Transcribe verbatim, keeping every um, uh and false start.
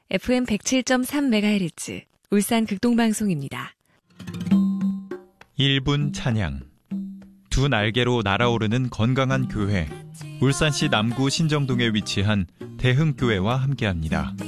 에프엠 백칠 점 삼 메가헤르츠 울산 극동방송입니다. 일 분 찬양. 두 날개로 날아오르는 건강한 교회. 울산시 남구 신정동에 위치한 대흥교회와 함께합니다.